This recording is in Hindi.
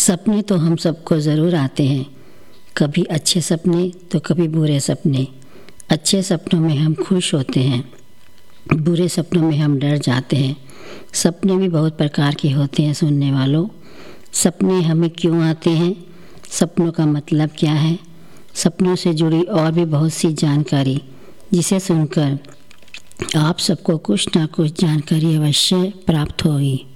सपने तो हम सबको ज़रूर आते हैं, कभी अच्छे सपने तो कभी बुरे सपने। अच्छे सपनों में हम खुश होते हैं, बुरे सपनों में हम डर जाते हैं। सपने भी बहुत प्रकार के होते हैं सुनने वालों। सपने हमें क्यों आते हैं, सपनों का मतलब क्या है, सपनों से जुड़ी और भी बहुत सी जानकारी जिसे सुनकर आप सबको कुछ ना कुछ जानकारी अवश्य प्राप्त होगी।